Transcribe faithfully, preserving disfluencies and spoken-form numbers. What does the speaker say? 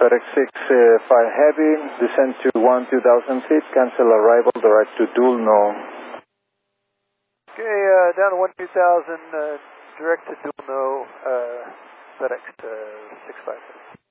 FedEx six five Heavy, descend to one two thousand feet, cancel arrival, direct to Dulno. Okay, uh, down to one two thousand, uh, direct to Dulno, uh, FedEx uh, six five.